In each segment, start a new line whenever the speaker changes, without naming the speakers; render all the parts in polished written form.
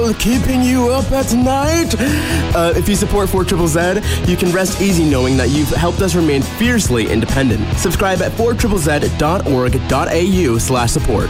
Keeping you up at night? If you support 4ZZZ, you can rest easy knowing that you've helped us remain fiercely independent. Subscribe at 4ZZZ.org.au/support.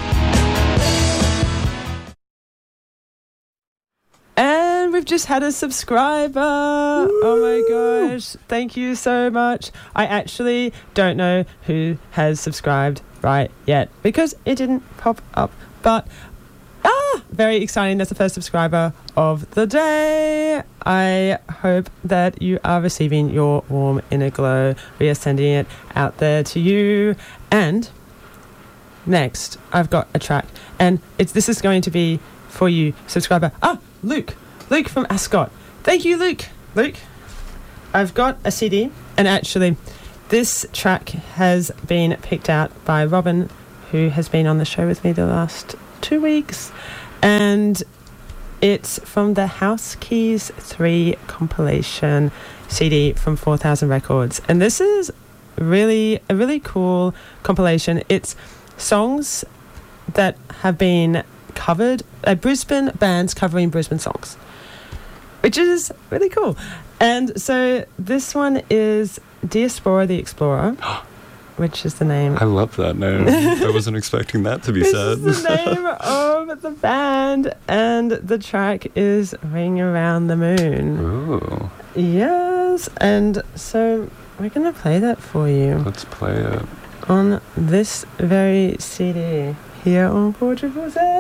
And we've just had a subscriber. Woo! Oh my gosh. Thank you so much. I actually don't know who has subscribed right yet because it didn't pop up. But very exciting. That's the first subscriber of the day. I hope that you are receiving your warm inner glow. We are sending it out there to you. And next, I've got a track. And this is going to be for you, subscriber. Luke. Luke from Ascot. Thank you, Luke. Luke, I've got a CD. And actually, this track has been picked out by Robin, who has been on the show with me the last 2 weeks. And it's from the House Keys 3 compilation CD from 4000 Records. And this is a really cool compilation. It's songs that have been covered, Brisbane bands covering Brisbane songs, which is really cool. And so this one is Diaspora the Explorer, which is the name.
I love that name. I wasn't expecting that to be said.
This is the name of the band, and the track is Ring Around the Moon.
Ooh.
Yes, and so we're going to play that for you.
Let's play it.
On this very CD here on 4ZZZ.